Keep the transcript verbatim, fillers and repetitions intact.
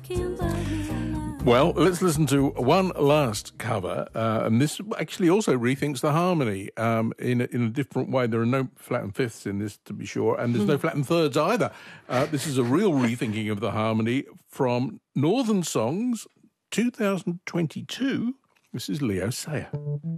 Well, let's listen to one last cover, uh, and this actually also rethinks the harmony um, in, a, in a different way. There are no flattened fifths in this, to be sure, and there's no flattened thirds either. Uh, this is a real rethinking of the harmony from Northern Songs two thousand twenty-two. This is Leo Sayer.